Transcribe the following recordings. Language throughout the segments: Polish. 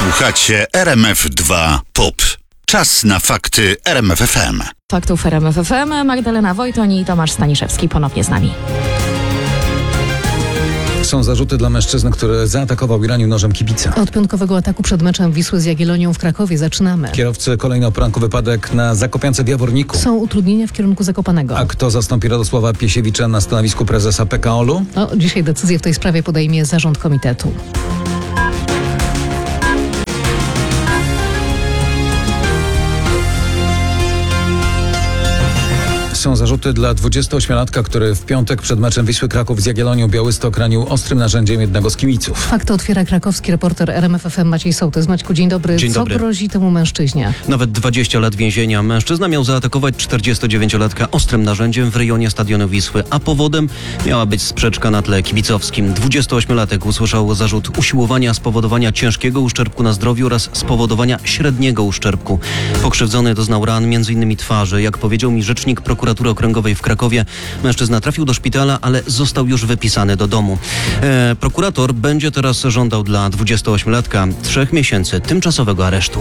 Słuchacie RMF2 POP. Czas na fakty RMF FM. Faktów RMF FM, Magdalena Wojtoń i Tomasz Staniszewski ponownie z nami. Są zarzuty dla mężczyzny, który zaatakował i ranił nożem kibica. Od piątkowego ataku przed meczem Wisły z Jagiellonią w Krakowie zaczynamy. Kierowcy kolejny o poranku wypadek na Zakopiance w Jaworniku. Są utrudnienia w kierunku Zakopanego. A kto zastąpi Radosława Piesiewicza na stanowisku prezesa PKOL-u? Dzisiaj decyzję w tej sprawie podejmie zarząd komitetu. Są zarzuty dla 28-latka, który w piątek przed meczem Wisły Kraków z Jagiellonią Białystok ranił ostrym narzędziem jednego z kibiców. Fakty otwiera krakowski reporter RMF FM Maciej Sołtys. Maćku, dzień dobry. Dzień dobry. Co grozi temu mężczyźnie? Nawet 20 lat więzienia. Mężczyzna miał zaatakować 49-latka ostrym narzędziem w rejonie stadionu Wisły, a powodem miała być sprzeczka na tle kibicowskim. 28-latek usłyszał zarzut usiłowania spowodowania ciężkiego uszczerbku na zdrowiu oraz spowodowania średniego uszczerbku. Pokrzywdzony doznał ran m.in. twarzy. Jak powiedział mi rzecznik prokuratury okręgowej w Krakowie, mężczyzna trafił do szpitala, ale został już wypisany do domu. Prokurator będzie teraz żądał dla 28-latka 3 miesięcy tymczasowego aresztu.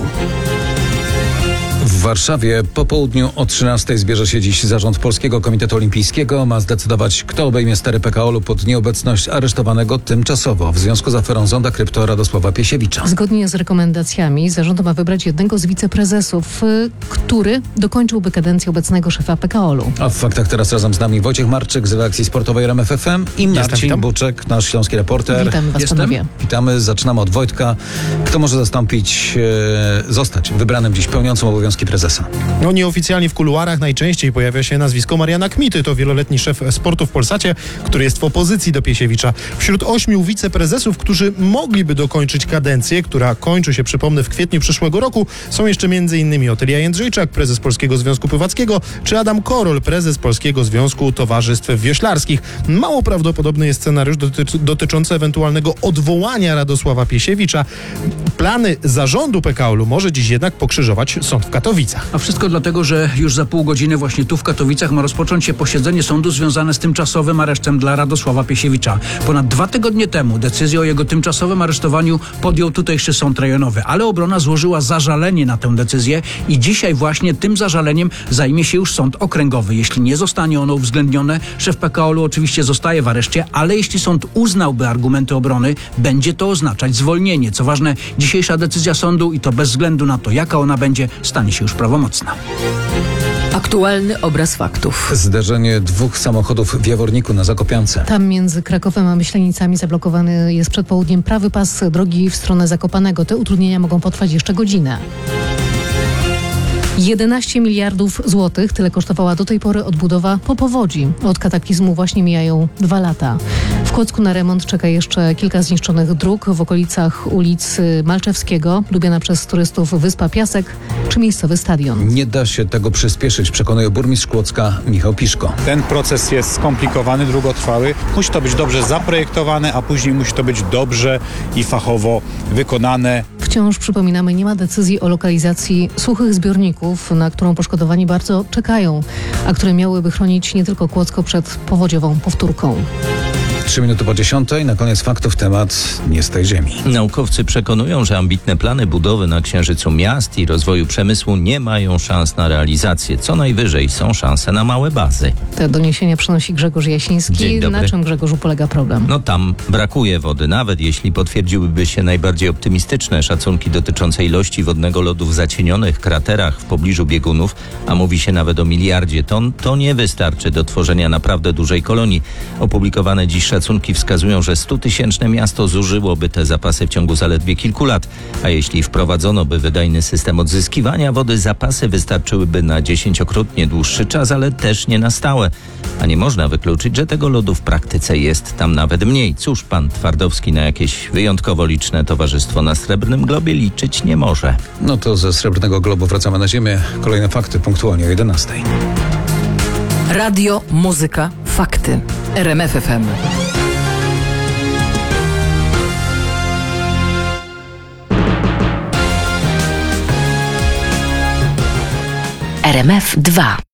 W Warszawie po południu o 13:00 zbierze się dziś zarząd Polskiego Komitetu Olimpijskiego. Ma zdecydować, kto obejmie stery PKOL-u pod nieobecność aresztowanego tymczasowo w związku z aferą Zonda Krypto Radosława Piesiewicza. Zgodnie z rekomendacjami zarząd ma wybrać jednego z wiceprezesów, który dokończyłby kadencję obecnego szefa PKOL-u. A w faktach teraz razem z nami Wojciech Marczyk z redakcji sportowej RMF FM i Marcin Buczek, nasz śląski reporter. Witamy was, panowie. Witamy, zaczynamy od Wojtka. Kto może zostać wybranym dziś pełniącym obowiązki prezesa? Nieoficjalnie w kuluarach najczęściej pojawia się nazwisko Mariana Kmity. To wieloletni szef sportu w Polsacie, który jest w opozycji do Piesiewicza. Wśród 8 wiceprezesów, którzy mogliby dokończyć kadencję, która kończy się, przypomnę, w kwietniu przyszłego roku, są jeszcze m.in. Otylia Jędrzejczak, prezes Polskiego Związku Pływackiego, czy Adam Korol, prezes Polskiego Związku Towarzystw Wioślarskich. Mało prawdopodobny jest scenariusz dotyczący ewentualnego odwołania Radosława Piesiewicza. Plany zarządu PKOL-u może dziś jednak pokrzyżować sąd w Katowicach. A wszystko dlatego, że już za pół godziny właśnie tu w Katowicach ma rozpocząć się posiedzenie sądu związane z tymczasowym aresztem dla Radosława Piesiewicza. Ponad 2 tygodnie temu decyzję o jego tymczasowym aresztowaniu podjął tutejszy sąd rejonowy, ale obrona złożyła zażalenie na tę decyzję i dzisiaj właśnie tym zażaleniem zajmie się już sąd okręgowy. Jeśli nie zostanie ono uwzględnione, szef PKOL-u oczywiście zostaje w areszcie, ale jeśli sąd uznałby argumenty obrony, będzie to oznaczać zwolnienie. Co ważne, dzisiejsza decyzja sądu, i to bez względu na to, jaka ona będzie, stanie się już prawomocna. Aktualny obraz faktów. Zderzenie 2 samochodów w Jaworniku na Zakopiance. Tam między Krakowem a Myślenicami zablokowany jest przed południem prawy pas drogi w stronę Zakopanego. Te utrudnienia mogą potrwać jeszcze godzinę. 11 miliardów złotych, tyle kosztowała do tej pory odbudowa po powodzi. Od kataklizmu właśnie mijają 2 lata. W Kłodzku na remont czeka jeszcze kilka zniszczonych dróg w okolicach ulic Malczewskiego, lubiana przez turystów Wyspa Piasek czy miejscowy stadion. Nie da się tego przyspieszyć, przekonuje burmistrz Kłodzka Michał Piszko. Ten proces jest skomplikowany, długotrwały. Musi to być dobrze zaprojektowane, a później musi to być dobrze i fachowo wykonane. Wciąż, przypominamy, nie ma decyzji o lokalizacji suchych zbiorników, na którą poszkodowani bardzo czekają, a które miałyby chronić nie tylko Kłodzko przed powodziową powtórką. 3 minuty po 10:00, na koniec faktów temat nie z tej ziemi. Naukowcy przekonują, że ambitne plany budowy na Księżycu miast i rozwoju przemysłu nie mają szans na realizację. Co najwyżej są szanse na małe bazy. Te doniesienia przynosi Grzegorz Jasiński. Dzień dobry. Na czym, Grzegorzu, polega problem? Tam brakuje wody, nawet jeśli potwierdziłyby się najbardziej optymistyczne szacunki dotyczące ilości wodnego lodu w zacienionych kraterach w pobliżu biegunów, a mówi się nawet o 1 miliardzie ton, to nie wystarczy do tworzenia naprawdę dużej kolonii. Opublikowane dziś szacunki wskazują, że 100-tysięczne miasto zużyłoby te zapasy w ciągu zaledwie kilku lat, a jeśli wprowadzono by wydajny system odzyskiwania wody, zapasy wystarczyłyby na 10-krotnie dłuższy czas, ale też nie na stałe. A nie można wykluczyć, że tego lodu w praktyce jest tam nawet mniej. Cóż, pan Twardowski na jakieś wyjątkowo liczne towarzystwo na Srebrnym Globie liczyć nie może. To ze Srebrnego Globu wracamy na ziemię. Kolejne fakty punktualnie o 11:00. Radio, muzyka, fakty. RMF FM. RMF 2.